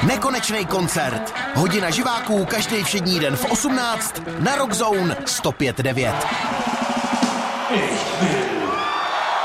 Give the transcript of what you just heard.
Nekonečný koncert. Hodina živáků každý všední den v 18 na Rock Zone 105.9.